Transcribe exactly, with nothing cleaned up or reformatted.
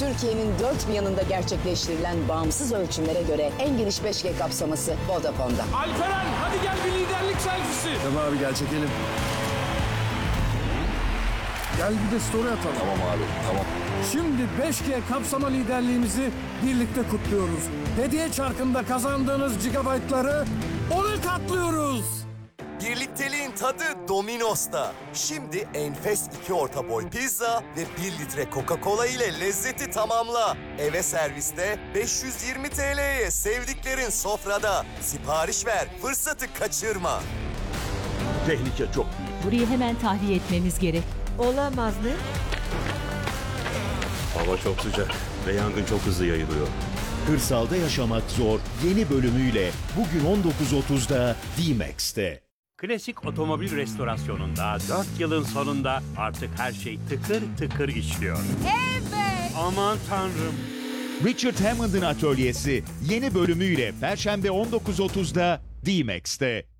Türkiye'nin dört bir yanında gerçekleştirilen bağımsız ölçümlere göre en geniş beş G kapsaması Vodafone'da. Alperen hadi gel bir liderlik selfisi. Tamam abi gel çekelim. Gel bir de story atalım. Tamam abi, tamam. Şimdi beş G kapsama liderliğimizi birlikte kutluyoruz. Hediye çarkında kazandığınız gigabaytları ona katlıyoruz. Birlikteliğin tadı Domino's'ta. Şimdi enfes iki orta boy pizza ve bir litre Coca-Cola ile lezzeti tamamla. Eve serviste beş yüz yirmi T L'ye sevdiklerin sofrada. Sipariş ver, fırsatı kaçırma. Tehlike çok büyük. Burayı hemen tahliye etmemiz gerek. Olamaz mı? Hava çok sıcak ve yangın çok hızlı yayılıyor. Kırsalda Yaşamak Zor yeni bölümüyle bugün on dokuz otuzda D-Max'te. Klasik otomobil restorasyonunda dört yılın sonunda artık her şey tıkır tıkır işliyor. Evet! Aman tanrım! Richard Hammond'ın atölyesi yeni bölümüyle Perşembe on dokuz otuzda D-Max'te.